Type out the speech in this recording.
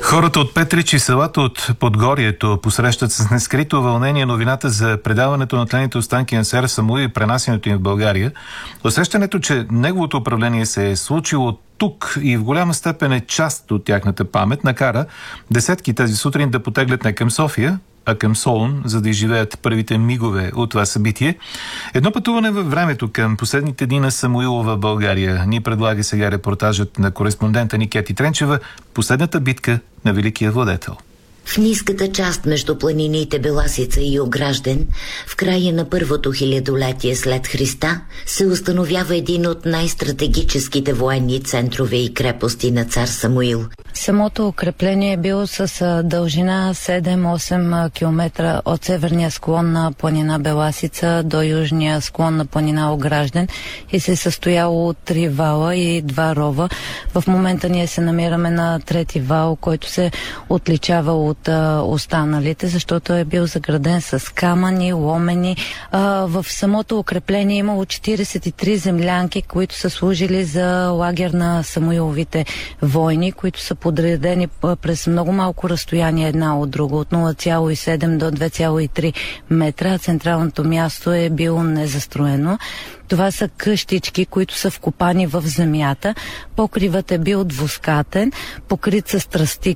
Хората от Петрич и селата от Подгорието посрещат с нескрито вълнение новината за предаването на тлените останки на Сера Самуил и пренасянето им в България. Усещането, че неговото управление се е случило тук и в голяма степен е част от тяхната памет, накара десетки тази сутрин да потеглят не към София, а към Солун, за да изживеят първите мигове от това събитие. Едно пътуване във времето към последните дни на Самуилова в България ни предлага сега репортажът на кореспондента ни Кети Тренчева «Последната битка на Великия владетел». В ниската част между планините Беласица и Огражден, в края на първото хилядолетие след Христа, се установява един от най-стратегическите военни центрове и крепости на цар Самуил. Самото укрепление е било с дължина 7-8 км от северния склон на планина Беласица до южния склон на планина Огражден и се е състояло от 3 вала и 2 рова. В момента ние се намираме на 3-ти вал, който се отличава от останалите, защото е бил заграден с камъни, ломени. В самото укрепление имало 43 землянки, които са служили за лагер на Самуиловите войни, които са подредени през много малко разстояние една от друга, от 0,7 до 2,3 метра. Централното място е било незастроено. Това са къщички, които са вкопани в земята. Покривът е бил двускатен, покрит с тръстик